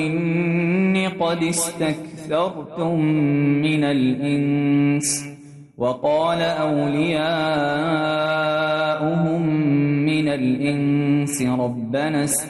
إني قد استكثرتم من الإنس وقال أولياؤهم من الإنس ربنا